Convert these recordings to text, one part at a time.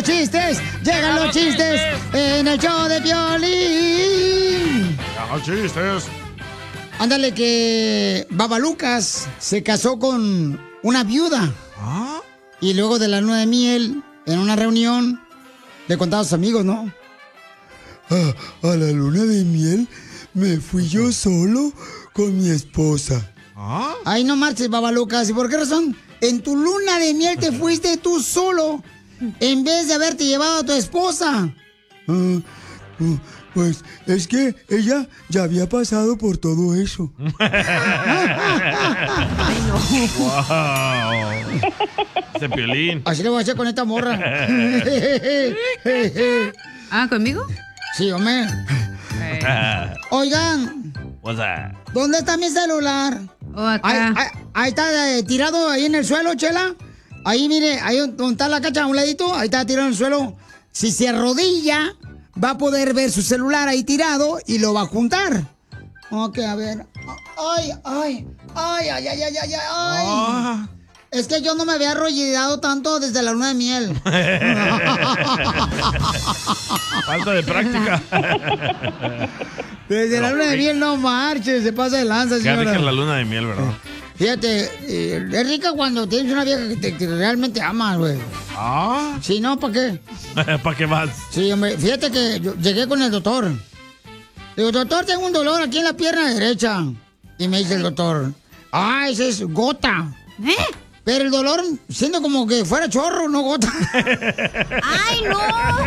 chistes! ¡Llegan los chistes en el show de Piolín! ¡Los chistes! Ándale, que Babalucas se casó con una viuda. ¿Ah? Y luego de la luna de miel, en una reunión, le contaba a sus amigos, ¿no? A la luna de miel me fui yo solo con mi esposa. ¿Ah? Ay, no marches, Babalucas. ¿Y por qué razón? En tu luna de miel te fuiste tú solo, en vez de haberte llevado a tu esposa. Pues es que ella ya había pasado por todo eso. Ay, no. ¡Wow! Este Piolín. Así le voy a hacer con esta morra. ¿Ah, conmigo? Sí, hombre. Oigan, What's that? ¿dónde está mi celular? Oh, acá. Ahí está tirado ahí en el suelo, Chela. Ahí, mire, ahí donde está la cacha a un ladito, ahí está tirado en el suelo. Si se arrodilla, va a poder ver su celular ahí tirado y lo va a juntar. Ok, a ver. Ay. Ah. Es que yo no me había arrodillado tanto desde la luna de miel. Falta de práctica. Desde la luna de miel no marches, se pasa de lanza, Qué señora. rica es la luna de miel, ¿verdad? Fíjate, es rica cuando tienes una vieja que realmente amas, güey. ¿Ah? Si no, ¿para qué? ¿Para qué más? Sí, hombre, fíjate que yo llegué con el doctor. Digo, doctor, tengo un dolor aquí en la pierna derecha. Y me dice el doctor, ese es gota. Pero el dolor, siendo como que fuera chorro, no gota. ¡Ay, no!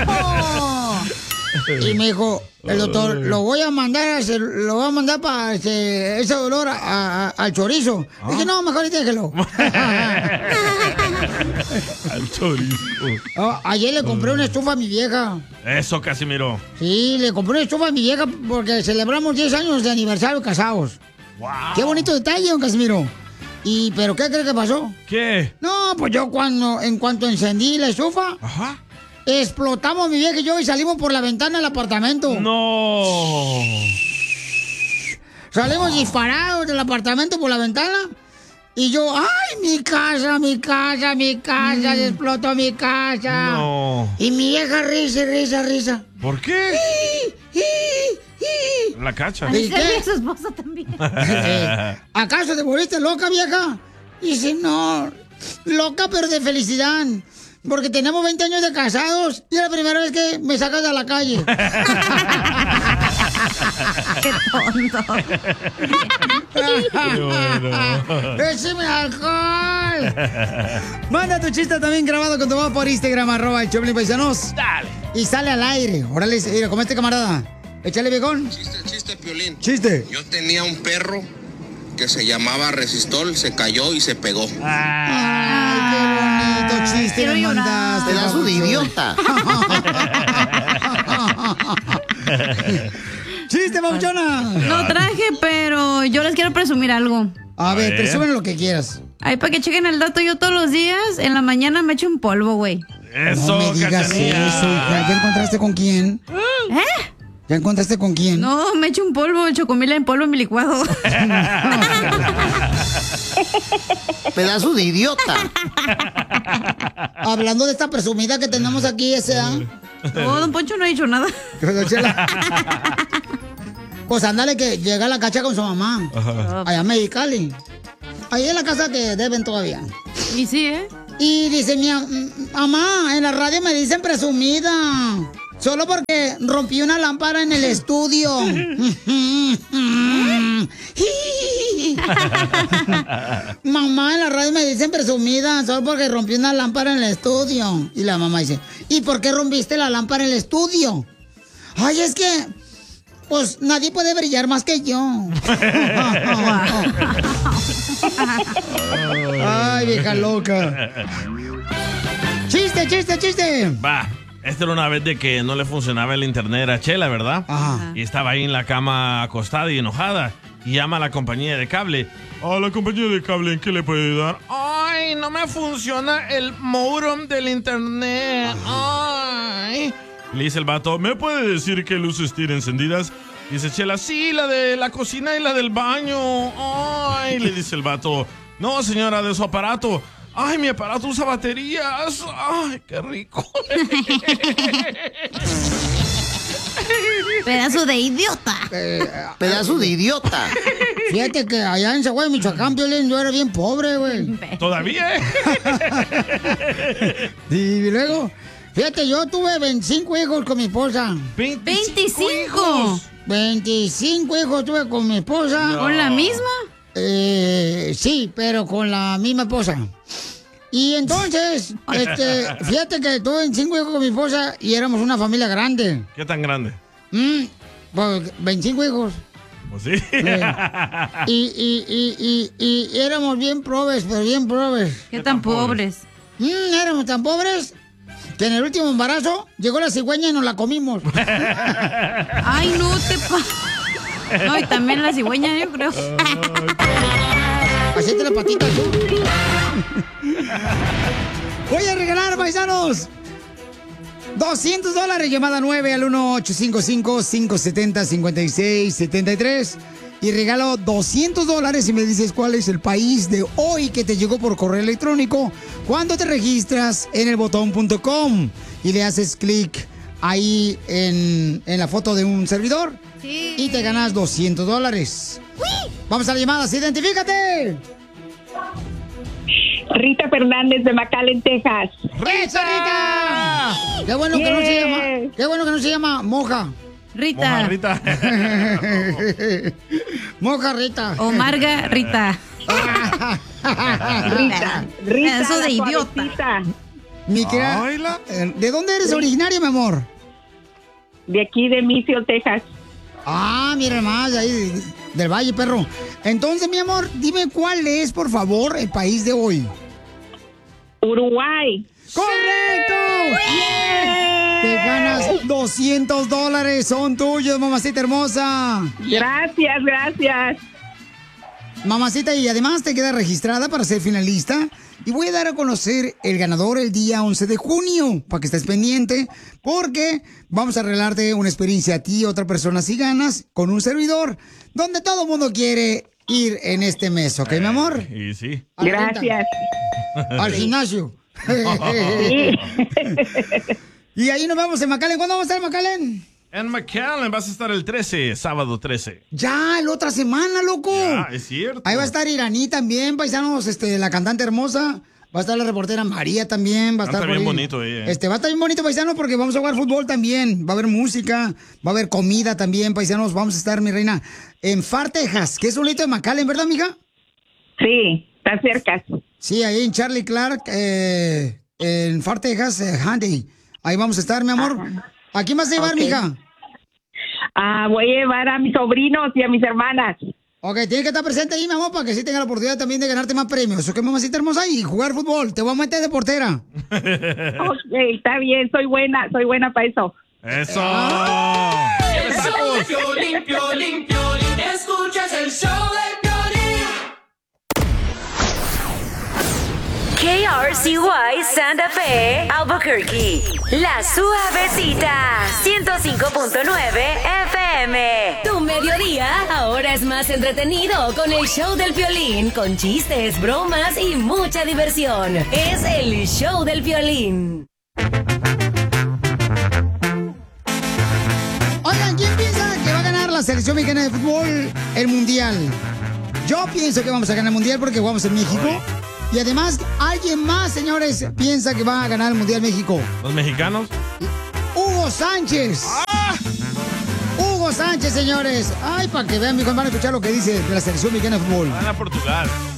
Y me dijo, el doctor, lo voy a mandar para ese dolor al chorizo. Dije, no, mejor déjelo. Al chorizo. Ayer le compré una estufa a mi vieja. Eso, Casimiro. Sí, le compré una estufa a mi vieja porque celebramos 10 años de aniversario casados. Wow. Qué bonito detalle, don Casimiro. ¿Pero qué cree que pasó? ¿Qué? No, pues yo en cuanto encendí la estufa, Ajá. explotamos mi vieja y yo y salimos por la ventana del apartamento. No. Salimos disparados del apartamento por la ventana. Y yo, ¡ay, mi casa! Se explotó mi casa. No. Y mi vieja risa. ¿Por qué? La cacha. ¿Y qué? Su esposa también. ¿Acaso te volviste loca, vieja? Y dice, no, loca pero de felicidad. Porque tenemos 20 años de casados y es la primera vez que me sacas de la calle. ¡Qué tonto! ¡Écheme alcohol! Manda tu chiste también grabado con tu voz por Instagram, @el Choplin Paisanos. Dale. Y sale al aire. Órale, mira, como este camarada. Échale, viejón. Chiste, Piolín. Chiste. Yo tenía un perro que se llamaba Resistol, se cayó y se pegó. Ay, qué bonito chiste quiero me llorar. mandaste. Pedazo de babuchón. idiota. ¡Chiste, babuchona! No traje, pero yo les quiero presumir algo. A ver, ver. presumen lo que quieras. Ahí para que chequen el dato, yo todos los días en la mañana me echo un polvo, güey. Eso, No me digas Cachanilla. eso, hija. ¿Ya encontraste con quién? ¿Ya encontraste con quién? No, me echo un polvo, chocomila en polvo en mi licuado. Pedazo de idiota. Hablando de esta presumida que tenemos aquí, No, don Poncho no ha dicho nada. Pues ándale que llega la cacha con su mamá. Allá en Mexicali. Ahí en la casa que deben todavía. Y sí, ¿eh? Y dice mamá, en la radio me dicen presumida. Solo porque rompí una lámpara en el estudio. Mamá, en la radio me dicen presumida solo porque rompí una lámpara en el estudio. Y la mamá dice, ¿y por qué rompiste la lámpara en el estudio? Ay, es que, pues nadie puede brillar más que yo. Ay, vieja loca. Chiste. Va. Esta era una vez de que no le funcionaba el internet a Chela, ¿verdad? Ajá. Y estaba ahí en la cama acostada y enojada. Y llama a la compañía de cable. A la compañía de cable, ¿en qué le puede ayudar? Ay, no me funciona el modem del internet. Ay. Le dice el vato, ¿me puede decir qué luces tiene encendidas? Dice Chela, sí, la de la cocina y la del baño. Ay, le dice el vato, no, señora, de su aparato. ¡Ay, mi aparato usa baterías! ¡Ay, qué rico! Pedazo de idiota. Pedazo de idiota. Fíjate que allá en Zaguay, Michoacán, Piolín, yo era bien pobre, güey. ¿Todavía? Y luego, fíjate, yo tuve 25 hijos con mi esposa. 25 hijos. 25 hijos tuve con mi esposa. No. ¿Con la misma? Sí, pero con la misma esposa. Y entonces, fíjate que tuve 25 hijos con mi esposa y éramos una familia grande. ¿Qué tan grande? Pues 25 hijos. Pues sí. Y éramos bien probes, pero bien probes. ¿Qué tan pobres? Éramos tan pobres que en el último embarazo llegó la cigüeña y nos la comimos. Ay, no te No, y también la cigüeña, yo creo. Hacete la patita tú. Voy a regalar, paisanos, $200. Llamada 9 al 1-855-570-5673. Y regalo $200 si me dices cuál es el país de hoy que te llegó por correo electrónico cuando te registras en elbotón.com y le haces clic ahí en la foto de un servidor. Sí. Y te ganas $200. Vamos a la llamada, ¡identifícate! Rita Fernández de McAllen, Texas. ¡Eso, Rita! Qué bueno que no se llama. Qué bueno que no se llama Moja. Rita. Rita. Moja Rita. O Marga Rita. Rita, Pedazo de la idiota. suavecita. Mi querida, Baila. ¿de dónde eres originaria, mi amor? De aquí de Mission, Texas. Ah, mira más, ahí del Valle, perro. Entonces, mi amor, dime cuál es, por favor, el país de hoy. Uruguay. ¡Correcto! ¡Yeah! Te ganas $200. Son tuyos, mamacita hermosa. Gracias, gracias. Mamacita, y además te queda registrada para ser finalista. Y voy a dar a conocer el ganador el día 11 de junio, para que estés pendiente, porque vamos a regalarte una experiencia a ti y a otra persona si ganas con un servidor, donde todo el mundo quiere ir en este mes, ¿ok, mi amor? Y sí. A la Gracias. renta, al gimnasio. Sí. Y ahí nos vemos en McAllen. ¿Cuándo vamos a estar en McAllen? En McAllen vas a estar el 13, sábado 13. Ya, la otra semana, loco. Ya, es cierto. Ahí va a estar Iraní también, paisanos, la cantante hermosa. Va a estar la reportera María también. Va a estar Está por bien ahí. bonito ella. Va a estar bien bonito, paisanos, porque vamos a jugar fútbol también. Va a haber música, va a haber comida también, paisanos. Vamos a estar, mi reina, en Far, Texas, que es un lito de McAllen, ¿verdad, mija? Sí, está cerca. Sí, ahí en Charlie Clark, en Far, Texas, Handy. Ahí vamos a estar, mi amor. ¿A quién vas a llevar, Ok. mija? Voy a llevar a mis sobrinos y a mis hermanas. Ok, tienes que estar presente ahí, mi amor, para que sí tenga la oportunidad también de ganarte más premios. ¿Ok, mamacita hermosa? Y jugar fútbol. Te voy a meter de portera. Ok, está bien, soy buena para eso. ¡Eso! El show de Piolín, Piolín, Piolín. Escuchas el show de Piolín. KRCY Santa Fe, Albuquerque. La Suavecita, 105.9 FM. Tu mediodía ahora es más entretenido con el show del Piolín, con chistes, bromas y mucha diversión. Es el show del Piolín. Oigan, ¿quién piensa que va a ganar la selección mexicana de fútbol el mundial? Yo pienso que vamos a ganar el mundial porque jugamos en México. Y además, alguien más, señores, piensa que va a ganar el mundial México. ¿Los mexicanos? ¡Hugo Sánchez! Hugo Sánchez, señores. Ay, para que vean, mi van a escuchar lo que dice de la selección mexicana de fútbol. Van a Portugal.